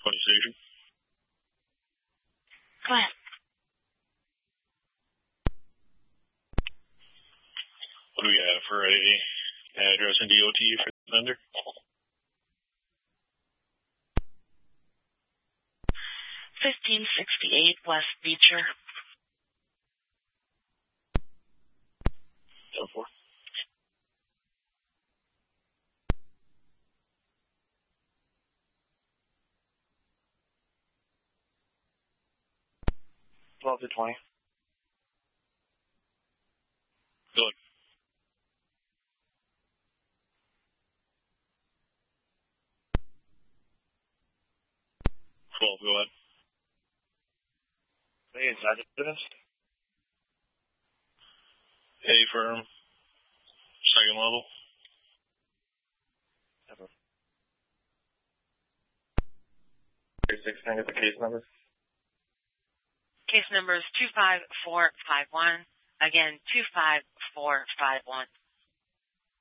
Station. Go ahead. What do we have for a address and DOT for the vendor? 1568 West Beecher. 04. $12 to $20. Good. Go ahead. Hey, inside the business? A firm. Second level. Never. 36, can I get the case number? Case number is 25451. Again, 25451.